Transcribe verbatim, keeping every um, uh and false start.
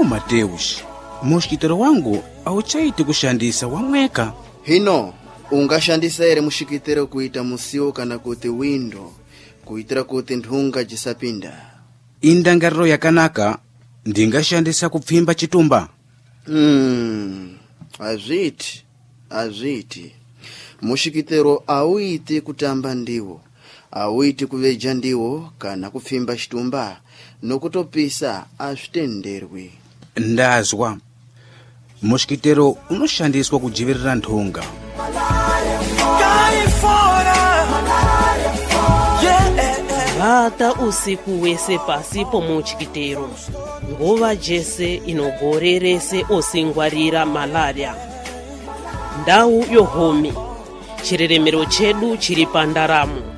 Mateus, mushikitero wangu auchaiti kushandisa wamweka. Hino ungashandisa ere mushikitero kuita musio kana kuti window kuitira kuti nthunga jisapinda. Indangariro yakanaka ndingashandisa kupfimba chitumba. Hmm, azviti, azviti. Mushikitero auiti kutamba ndiwo, auiti kuveja ndiwo kana kupfimba chitumba, nokutopisa azvitenderwi. Ndazwa. Mushikitero unoshandiswa kujivirira nthunga. Vata usiku wese pasi pomuchikitero. Nguva jese inogorerese osingwarira malaria. Ndau yohomi. Chireremero chedu chiri pandaramo.